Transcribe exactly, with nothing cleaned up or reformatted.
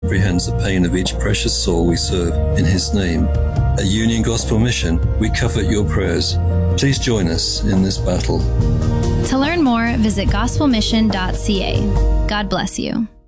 comprehends the pain of each precious soul we serve in His name. At Union Gospel Mission, we covet your prayers. Please join us in this battle. To learn more, visit gospel mission dot c a. God bless you.